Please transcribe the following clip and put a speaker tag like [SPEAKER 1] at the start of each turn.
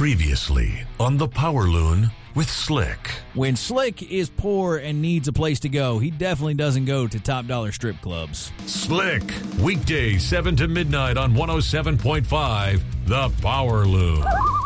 [SPEAKER 1] Previously on the Power Loon with Slick.
[SPEAKER 2] When Slick is poor and needs a place to go, he definitely doesn't go to top dollar strip clubs.
[SPEAKER 1] Slick, weekdays 7 to midnight on 107.5, the Power Loon.